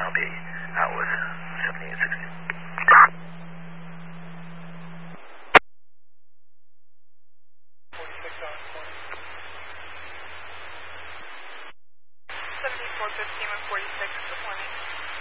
I'll be out with 70 and 60. 7415 and 46, good morning.